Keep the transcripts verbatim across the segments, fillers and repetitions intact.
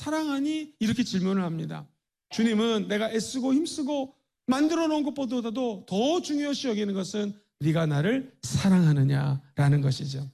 사랑하니? 이렇게 질문을 합니다. 주님은 내가 애쓰고 힘쓰고 만들어 놓은 것보다도 더 중요시 여기는 것은 네가 나를 사랑하느냐라는 것이죠.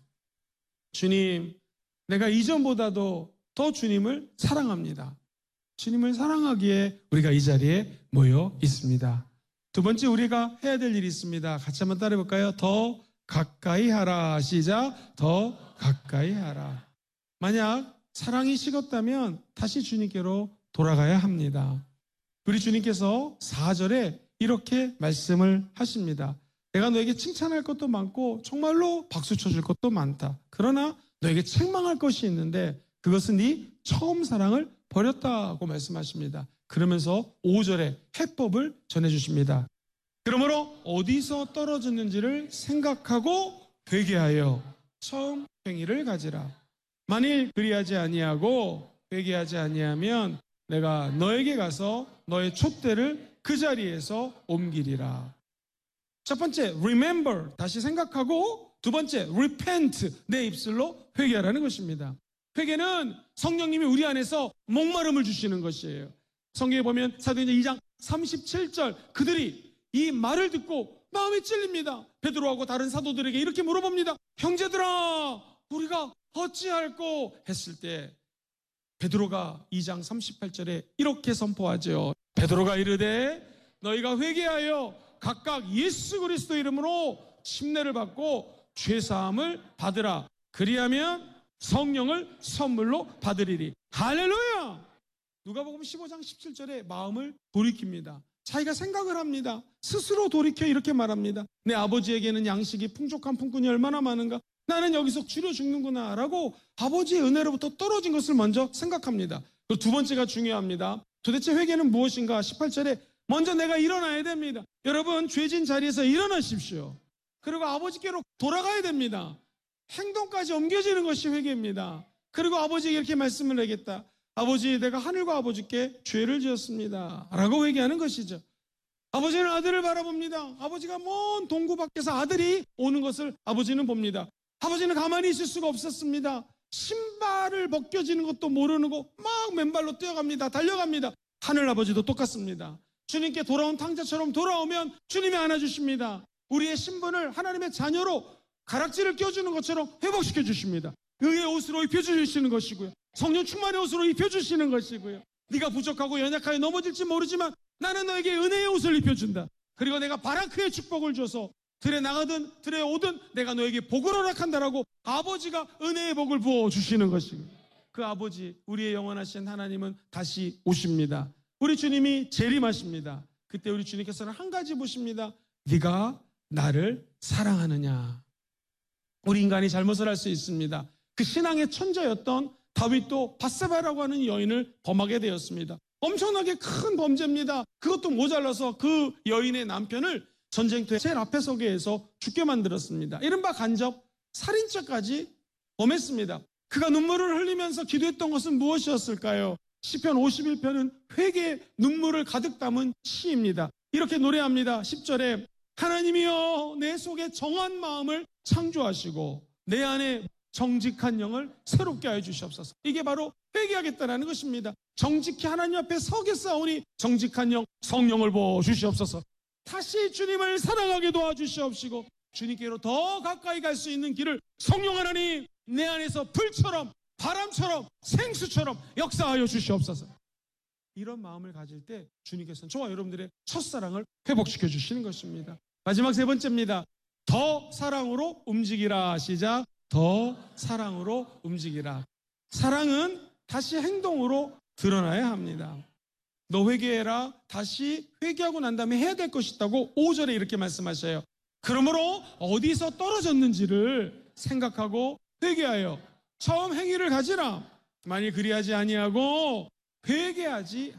주님, 내가 이전보다도 더 주님을 사랑합니다. 주님을 사랑하기에 우리가 이 자리에 모여 있습니다. 두 번째 우리가 해야 될 일이 있습니다. 같이 한번 따라해 볼까요? 더 가까이 하라. 시작. 더 가까이 하라. 만약 사랑이 식었다면 다시 주님께로 돌아가야 합니다. 우리 주님께서 사 절에 이렇게 말씀을 하십니다. 내가 너에게 칭찬할 것도 많고 정말로 박수 쳐줄 것도 많다. 그러나 너에게 책망할 것이 있는데 그것은 네 처음 사랑을 버렸다고 말씀하십니다. 그러면서 오 절에 해법을 전해주십니다. 그러므로 어디서 떨어졌는지를 생각하고 회개하여 처음 행위를 가지라. 만일 그리하지 아니하고 회개하지 아니하면 내가 너에게 가서 너의 촛대를 그 자리에서 옮기리라. 첫 번째, remember, 다시 생각하고, 두 번째, repent, 내 입술로 회개하라는 것입니다. 회개는 성령님이 우리 안에서 목마름을 주시는 것이에요. 성경에 보면 사도행전 이 장 삼십칠 절, 그들이 이 말을 듣고 마음이 찔립니다. 베드로하고 다른 사도들에게 이렇게 물어봅니다. 형제들아, 우리가 어찌할꼬 했을 때 베드로가 이 장 삼십팔 절에 이렇게 선포하죠. 베드로가 이르되 너희가 회개하여 각각 예수 그리스도 이름으로 침례를 받고 죄사함을 받으라. 그리하면 성령을 선물로 받으리리. 할렐루야! 누가복음 십오 장 십칠 절에 마음을 돌이킵니다. 자기가 생각을 합니다. 스스로 돌이켜 이렇게 말합니다. 내 아버지에게는 양식이 풍족한 품꾼이 얼마나 많은가. 나는 여기서 줄여 죽는구나 라고 아버지의 은혜로부터 떨어진 것을 먼저 생각합니다. 그리고 두 번째가 중요합니다. 도대체 회개는 무엇인가? 십팔 절에 먼저 내가 일어나야 됩니다. 여러분, 죄진 자리에서 일어나십시오. 그리고 아버지께로 돌아가야 됩니다. 행동까지 옮겨지는 것이 회개입니다. 그리고 아버지에게 이렇게 말씀을 하겠다. 아버지, 내가 하늘과 아버지께 죄를 지었습니다. 라고 회개하는 것이죠. 아버지는 아들을 바라봅니다. 아버지가 먼 동구 밖에서 아들이 오는 것을 아버지는 봅니다. 아버지는 가만히 있을 수가 없었습니다. 신발을 벗겨지는 것도 모르고 막 맨발로 뛰어갑니다. 달려갑니다. 하늘 아버지도 똑같습니다. 주님께 돌아온 탕자처럼 돌아오면 주님이 안아주십니다. 우리의 신분을 하나님의 자녀로 가락지를 껴주는 것처럼 회복시켜 주십니다. 의의 옷으로 입혀주시는 것이고요. 성령 충만의 옷으로 입혀주시는 것이고요. 네가 부족하고 연약하게 넘어질지 모르지만 나는 너에게 은혜의 옷을 입혀준다. 그리고 내가 바라크의 축복을 줘서 들에 나가든 들에 오든 내가 너에게 복을 허락한다라고 아버지가 은혜의 복을 부어주시는 것이고요. 그 아버지, 우리의 영원하신 하나님은 다시 오십니다. 우리 주님이 재림하십니다. 그때 우리 주님께서는 한 가지 보십니다. 네가 나를 사랑하느냐. 우리 인간이 잘못을 할 수 있습니다. 그 신앙의 천재였던 다윗도 밧세바라고 하는 여인을 범하게 되었습니다. 엄청나게 큰 범죄입니다. 그것도 모자라서 그 여인의 남편을 전쟁터에 제일 앞에 서게 해서 죽게 만들었습니다. 이른바 간접 살인죄까지 범했습니다. 그가 눈물을 흘리면서 기도했던 것은 무엇이었을까요? 시편 오십일 편은 회개의 눈물을 가득 담은 시입니다. 이렇게 노래합니다. 십 절에 하나님이여 내 속에 정한 마음을 창조하시고 내 안에 정직한 영을 새롭게 하여 주시옵소서. 이게 바로 회개하겠다라는 것입니다. 정직히 하나님 앞에 서겠사오니 정직한 영 성령을 부어 주시옵소서. 다시 주님을 사랑하게 도와주시옵시고 주님께로 더 가까이 갈 수 있는 길을 성령 하나님 내 안에서 불처럼 바람처럼 생수처럼 역사하여 주시옵소서. 이런 마음을 가질 때 주님께서는 저와 여러분들의 첫사랑을 회복시켜 주시는 것입니다. 마지막 세 번째입니다. 더 사랑으로 움직이라. 시작. 더 사랑으로 움직이라. 사랑은 다시 행동으로 드러나야 합니다. 너 회개해라. 다시 회개하고 난 다음에 해야 될 것이 있다고 오 절에 이렇게 말씀하셔요. 그러므로 어디서 떨어졌는지를 생각하고 회개하여 처음 행위를 가지라. 만일 그리하지 아니하고 회개하지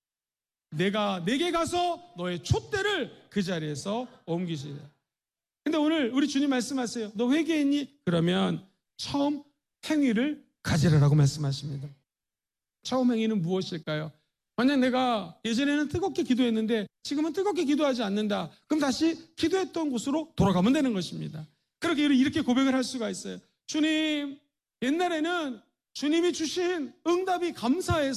내가 내게 가서 너의 촛대를 그 자리에서 옮기시라. 근데 오늘 우리 주님 말씀하세요. 너 회개했니? 그러면 처음 행위를 가지라라고 말씀하십니다. 처음 행위는 무엇일까요? 만약 내가 예전에는 뜨겁게 기도했는데 지금은 뜨겁게 기도하지 않는다. 그럼 다시 기도했던 곳으로 돌아가면 되는 것입니다. 그렇게 이렇게 고백을 할 수가 있어요. 주님, 옛날에는 주님이 주신 응답이 감사해서